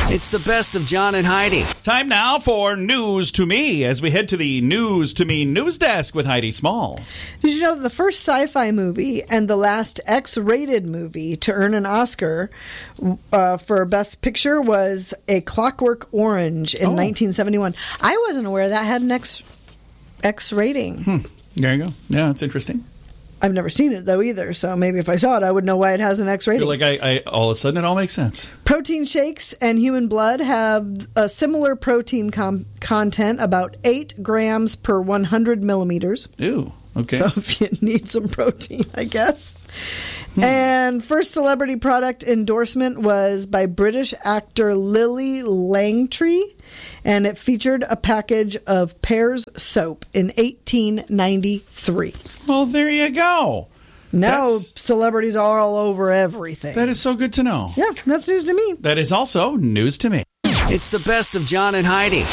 It's the best of John and Heidi. Time now for News to Me as we head to the News to Me news desk with Heidi Small. Did you know that the first sci-fi movie and the last X-rated movie to earn an Oscar for Best Picture was A Clockwork Orange in 1971? I wasn't aware that had an X rating. There you go. Yeah, it's interesting. I've never seen it, though, either, so maybe if I saw it, I would know why it has an X rating. Like I all of a sudden, it all makes sense. Protein shakes and human blood have a similar protein content, about 8 grams per 100 millimeters. Ooh, okay. So if you need some protein, I guess. And first celebrity product endorsement was by British actor Lily Langtry, and it featured a package of Pears soap in 1893. Well, there you go. Now celebrities are all over everything. That is so good to know. Yeah, that's news to me. That is also news to me. It's the best of John and Heidi.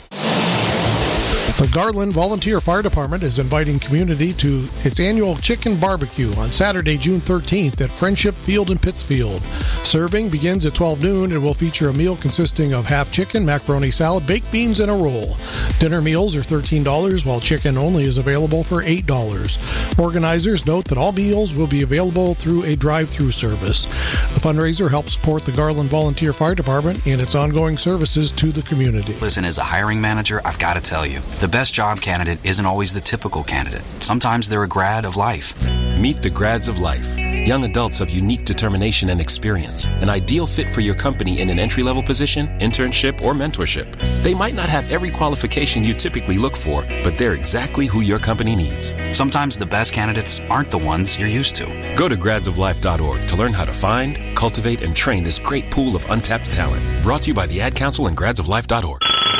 The Garland Volunteer Fire Department is inviting community to its annual chicken barbecue on Saturday, June 13th at Friendship Field in Pittsfield. Serving begins at 12 noon and will feature a meal consisting of half chicken, macaroni salad, baked beans, and a roll. Dinner meals are $13, while chicken only is available for $8. Organizers note that all meals will be available through a drive-through service. The fundraiser helps support the Garland Volunteer Fire Department and its ongoing services to the community. Listen, as a hiring manager, I've got to tell you, the best job candidate isn't always the typical candidate. Sometimes they're a grad of life. Meet the grads of life. Young adults of unique determination and experience. An ideal fit for your company in an entry-level position, internship, or mentorship. They might not have every qualification you typically look for, but they're exactly who your company needs. Sometimes the best candidates aren't the ones you're used to. Go to gradsoflife.org to learn how to find, cultivate, and train this great pool of untapped talent. Brought to you by the Ad Council and gradsoflife.org.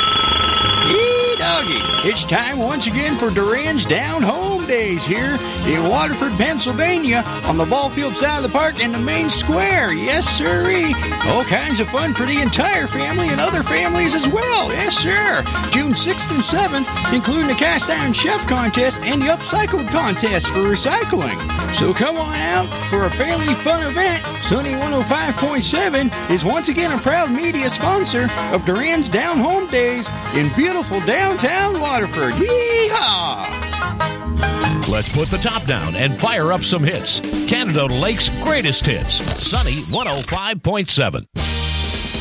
Doggy, it's time once again for Duran's Down Home Days here in Waterford, Pennsylvania, on the ball field side of the park and the main square. Yes, sirree. All kinds of fun for the entire family and other families as well. Yes, sir. June 6th and 7th, including the Cast Iron Chef Contest and the Upcycled Contest for recycling. So come on out for a family fun event. Sunny 105.7 is once again a proud media sponsor of Duran's Down Home Days in beautiful downtown Waterford. Yeehaw! Let's put the top down and fire up some hits. Canada Lake's greatest hits. Sunny 105.7.